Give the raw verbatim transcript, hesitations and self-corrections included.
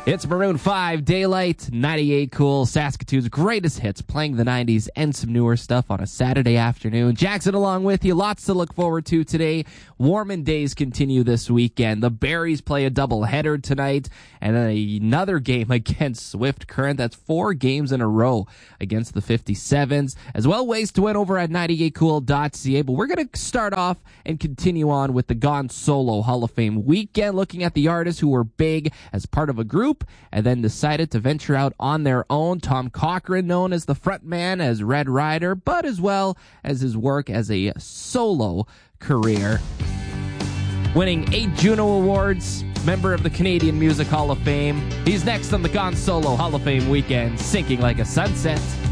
It's Maroon five, Daylight, ninety-eight Cool, Saskatoon's greatest hits, playing the nineties and some newer stuff on a Saturday afternoon. Jackson along with you. Lots to look forward to today. Warming days continue this weekend. The Berries play a doubleheader tonight, and then another game against Swift Current. That's four games in a row against the fifty-sevens. As well, ways to win over at ninety-eight cool dot c a. But we're going to start off and continue on with the Gone Solo Hall of Fame weekend, looking at the artists who were big as part of a group and then decided to venture out on their own. Tom Cochrane, known as the frontman as Red Rider, but as well as his work as a solo career. Winning eight Juno Awards, member of the Canadian Music Hall of Fame. He's next on the Gone Solo Hall of Fame weekend, sinking like a sunset.